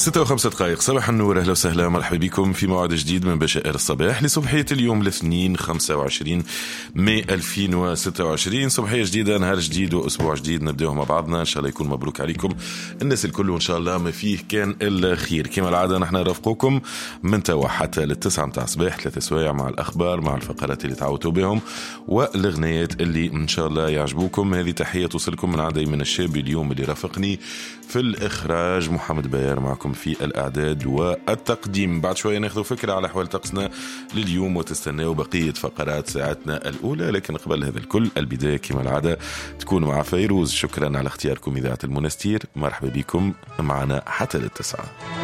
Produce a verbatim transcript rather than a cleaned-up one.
ستة وخمسة دقائق صباح النور، أهلا وسهلا، مرحبا بكم في موعد جديد من بشائر الصباح لصبحية اليوم الاثنين خمسة وعشرين ماي ألفين وستة وعشرين. صبحية جديدة، نهار جديد وأسبوع جديد نبدأه مع بعضنا، إن شاء الله يكون مبروك عليكم الناس الكل، وإن شاء الله ما فيه كان الخير. كما العادة نحن نرافقكم من توا حتى للتسعة متاع صباح، ثلاثة سوايع مع الأخبار، مع الفقرات اللي تعودوا بهم والأغنيات اللي إن شاء الله يعجبوكم. هذه تحية توصلكم من عدي من الشاب اليوم اللي رافقني في الإخراج، محمد باير معكم في الإعداد والتقديم. بعد شوية ناخذ فكرة على أحوال طقسنا لليوم وتستناو بقية فقرات ساعتنا الأولى، لكن قبل هذا الكل البداية كما العادة تكون مع فيروز. شكرا على اختياركم إذاعة المنستير، مرحبا بكم معنا حتى للتسعة.